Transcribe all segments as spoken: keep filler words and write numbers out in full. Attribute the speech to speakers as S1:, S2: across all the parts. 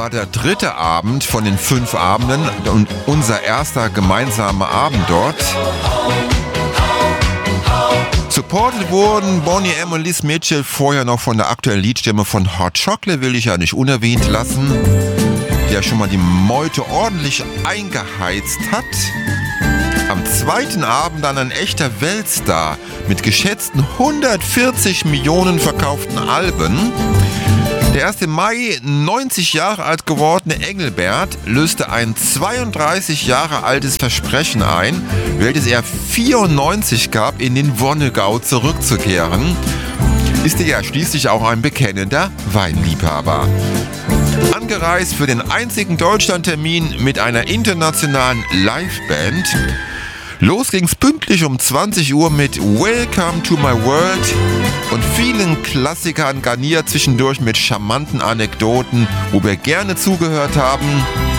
S1: war der dritte Abend von den fünf Abenden und unser erster gemeinsamer Abend dort. Supported wurden Boney M. und Liz Mitchell vorher noch von der aktuellen Liedstimme von Hot Chocolate, will ich ja nicht unerwähnt lassen, die ja schon mal die Meute ordentlich eingeheizt hat. Am zweiten Abend dann ein echter Weltstar mit geschätzten hundertvierzig Millionen verkauften Alben. Der erst im Mai neunzig Jahre alt gewordene Engelbert löste ein zweiunddreißig Jahre altes Versprechen ein, welches er vierundneunzig gab, in den Wonnegau zurückzukehren. Ist er ja schließlich auch ein bekennender Weinliebhaber. Angereist für den einzigen Deutschlandtermin mit einer internationalen Liveband. Los ging's pünktlich um zwanzig Uhr mit Welcome to my world und vielen Klassikern, garniert zwischendurch mit charmanten Anekdoten, wo wir gerne zugehört haben.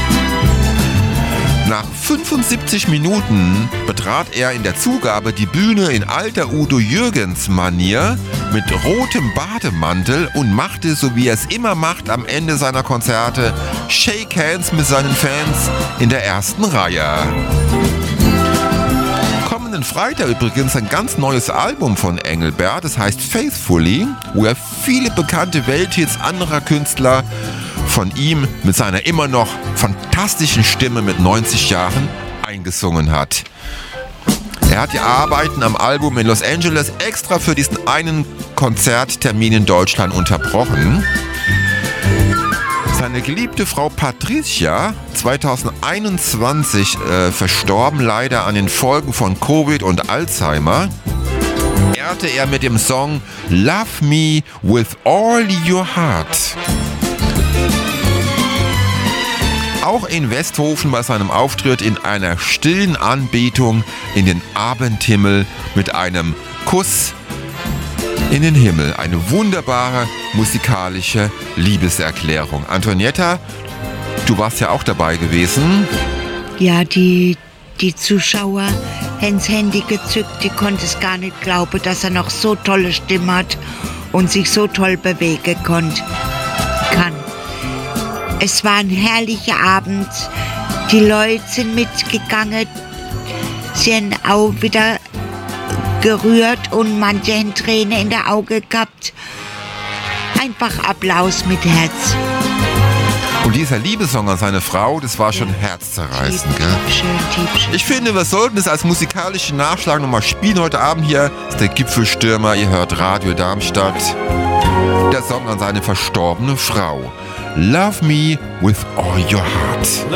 S1: Nach fünfundsiebzig Minuten betrat er in der Zugabe die Bühne in alter Udo Jürgens-Manier mit rotem Bademantel und machte, so wie er es immer macht, am Ende seiner Konzerte Shake Hands mit seinen Fans in der ersten Reihe. Kommenden Freitag übrigens ein ganz neues Album von Engelbert, das heißt Faithfully, wo er viele bekannte Welthits anderer Künstler von ihm mit seiner immer noch fantastischen Stimme mit neunzig Jahren eingesungen hat. Er hat die Arbeiten am Album in Los Angeles extra für diesen einen Konzerttermin in Deutschland unterbrochen. Seine geliebte Frau Patricia, zweitausendeinundzwanzig äh, verstorben leider an den Folgen von Covid und Alzheimer, ehrte er mit dem Song Love Me With All Your Heart. Auch in Westhofen bei seinem Auftritt in einer stillen Anbetung in den Abendhimmel mit einem Kuss in den Himmel. Eine wunderbare musikalische Liebeserklärung. Antonietta, du warst ja auch dabei gewesen.
S2: Ja, die, die Zuschauer haben das Handy gezückt, die konnten es gar nicht glauben, dass er noch so tolle Stimme hat und sich so toll bewegen konnte, kann. Es war ein herrlicher Abend, die Leute sind mitgegangen, sie haben auch wieder gerührt und manche haben Tränen in der Augen gehabt. Einfach Applaus mit Herz.
S1: Und dieser Liebessong an seine Frau, das war schon ja. herzzerreißend,
S2: tief,
S1: gell?
S2: Schön, tief, schön.
S1: Ich finde, wir sollten es als musikalischen Nachschlag nochmal spielen heute Abend hier. Das ist der Gipfelstürmer, ihr hört Radio Darmstadt. Der Song an seine verstorbene Frau. Love Me With All Your Heart.